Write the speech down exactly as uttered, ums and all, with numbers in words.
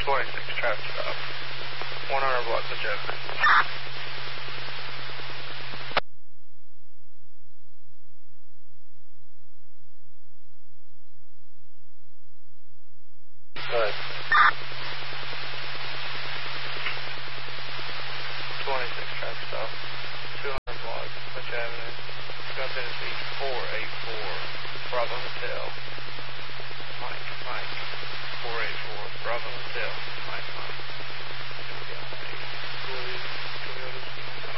twenty-six, traffic stop. one hundred block of Jefferson. Good. twenty-six, traffic stop. two hundred block, Butch Avenue. Scott, Tennessee, four eight four, Bravo Hotel. Mike, Mike, four eight four, Bravo Hotel.